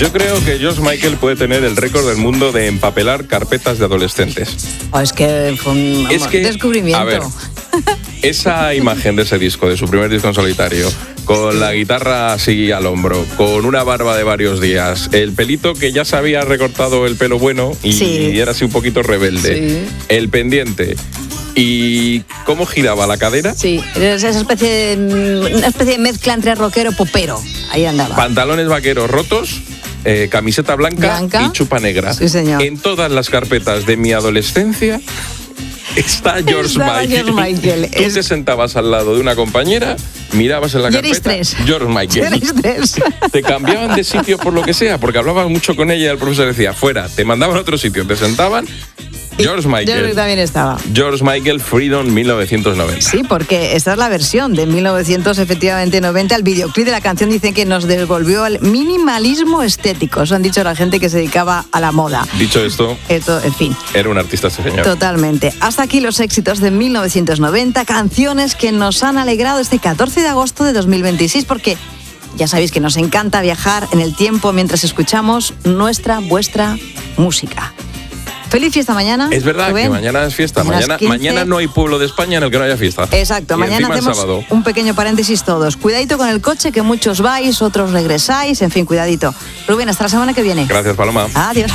Yo creo que George Michael puede tener el récord del mundo de empapelar carpetas de adolescentes. Es que fue un descubrimiento. A ver, esa imagen de ese disco, de su primer disco en solitario, con la guitarra así al hombro, con una barba de varios días, el pelito que ya se había recortado el pelo bueno y era así un poquito rebelde, el pendiente y cómo giraba la cadera. Sí, era una especie de mezcla entre rockero y popero, ahí andaba. Pantalones vaqueros rotos, camiseta blanca y chupa negra. Sí, señor. En todas las carpetas de mi adolescencia está George Michael. Tú te sentabas al lado de una compañera, mirabas en la carpeta, George Michael. Te cambiaban de sitio por lo que sea, porque hablaban mucho con ella y el profesor decía, fuera, te mandaban a otro sitio, te sentaban. George Michael. George también estaba. George Michael, Freedom, 1990. Sí, porque esta es la versión de 1990. El videoclip de la canción dicen que nos devolvió al minimalismo estético. Eso han dicho la gente que se dedicaba a la moda. Dicho esto, en fin. Era un artista este señor. Totalmente. Hasta aquí los éxitos de 1990, canciones que nos han alegrado este 14 de agosto de 2026, porque ya sabéis que nos encanta viajar en el tiempo mientras escuchamos vuestra música. Feliz fiesta mañana. Es verdad, Rubén, que mañana es fiesta. Mañana no hay pueblo de España en el que no haya fiesta. Exacto, mañana hacemos un pequeño paréntesis todos. Cuidadito con el coche, que muchos vais, otros regresáis, en fin, cuidadito. Rubén, hasta la semana que viene. Gracias, Paloma. Adiós.